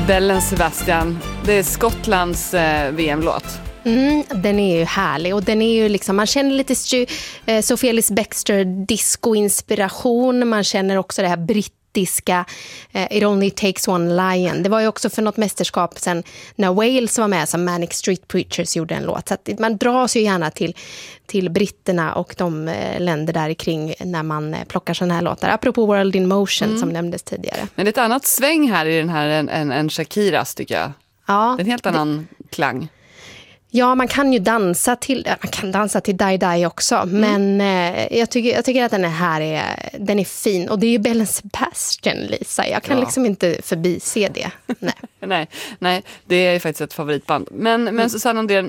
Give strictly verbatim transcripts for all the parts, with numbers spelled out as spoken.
Bellen Sebastian, det är Skottlands eh, V M-låt. Mm, den är ju härlig och den är ju liksom, man känner lite stu, eh, Sophie Ellis-Bextor disco-inspiration, man känner också det här brittiska eh, It Only Takes One Lion. Det var ju också för något mästerskap sen när Wales var med som Manic Street Preachers gjorde en låt. Så att man dras ju gärna till, till britterna och de eh, länder där kring när man eh, plockar sådana här låtar. Apropå World in Motion mm. som nämndes tidigare. Men det är ett annat sväng här i den här än, än, än Shakiras tycker jag. Ja, det är en helt annan det... klang. Ja, man kan ju dansa till man kan dansa till Die Die också, mm. men eh, jag tycker jag tycker att den är här är den är fin och det är ju Bellen Sebastian, Lisa. Jag kan ja. liksom inte förbise det. Nej. nej, nej, det är faktiskt ett favoritband. Men men mm. Susanne Andrén,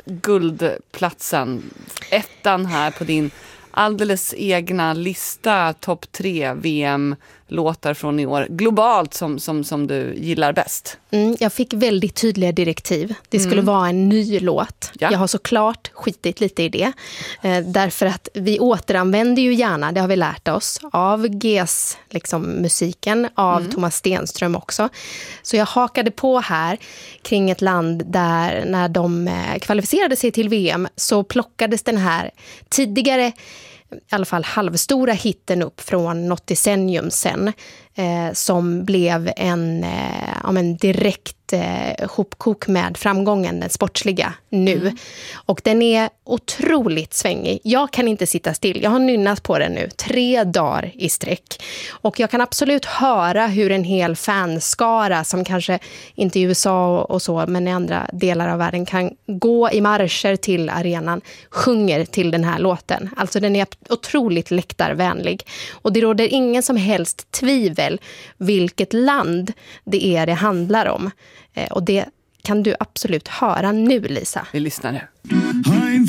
guldplatsen, ettan här på din alldeles egna lista, topp tre V M-låtar från i år. Globalt som, som, som du gillar bäst. Mm, jag fick väldigt tydliga direktiv. Det skulle mm. vara en ny låt. Ja. Jag har såklart skitit lite i det. Eh, därför att vi återanvänder ju gärna, det har vi lärt oss, av G S liksom, musiken, av mm. Thomas Stenström också. Så jag hakade på här kring ett land där när de eh, kvalificerade sig till V M så plockades den här tidigare i alla fall halvstora hitten upp från något decennium sen eh, som blev en, eh, ja, en direkt eh, hopkok med framgången, den sportsliga nu. Mm. Och den är otroligt svängig. Jag kan inte sitta still. Jag har nynnat på den nu tre dagar i sträck. Och jag kan absolut höra hur en hel fanskara som kanske inte i U S A och, och så, men i andra delar av världen kan gå i marscher till arenan, sjunger till den här låten. Alltså den är otroligt läktarvänlig. Och det råder ingen som helst tvivel vilket land det är det handlar om. Eh, och det kan du absolut höra nu, Lisa. Vi lyssnar nu.